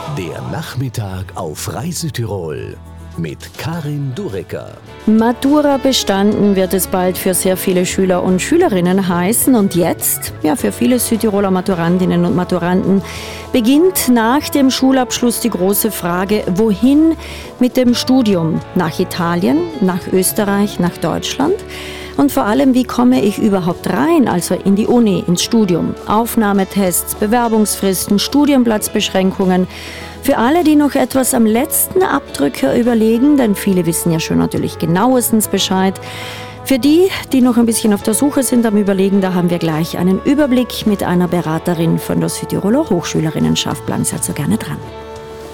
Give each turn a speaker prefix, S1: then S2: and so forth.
S1: Der Nachmittag auf Reisetirol mit Karin Durecker.
S2: Matura bestanden wird es bald für sehr viele Schüler und Schülerinnen heißen. Und jetzt, ja, für viele Südtiroler Maturandinnen und Maturanten, beginnt nach dem Schulabschluss die große Frage, wohin mit dem Studium? Nach Italien, nach Österreich, nach Deutschland? Und vor allem, wie komme ich überhaupt rein, also in die Uni, ins Studium? Aufnahmetests, Bewerbungsfristen, Studienplatzbeschränkungen. Für alle, die noch etwas am letzten Abdrücker überlegen, denn viele wissen ja schon natürlich genauestens Bescheid. Für die, die noch ein bisschen auf der Suche sind, am Überlegen, da haben wir gleich einen Überblick mit einer Beraterin von der Südtiroler Hochschülerinnenschaft. Bleiben Sie also gerne dran.